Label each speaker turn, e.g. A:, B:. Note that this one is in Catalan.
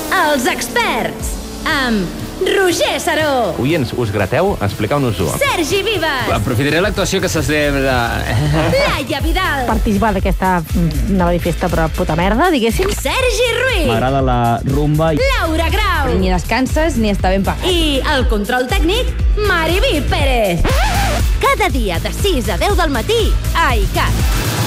A: Els experts, amb Roger Saró.
B: Oients, us grateu? Expliqueu-nos-ho.
A: Sergi Vives.
C: Aprofitaré l'actuació que se celebra...
A: Laia Vidal.
D: Participar d'aquesta festa però puta merda, diguéssim.
A: Sergi Ruiz.
E: M'agrada la rumba.
A: Laura Grau.
F: Ni descanses ni està ben pagat.
A: I el control tècnic, Mariví Pérez. Cada dia de 6 a 10 del matí a ICAT.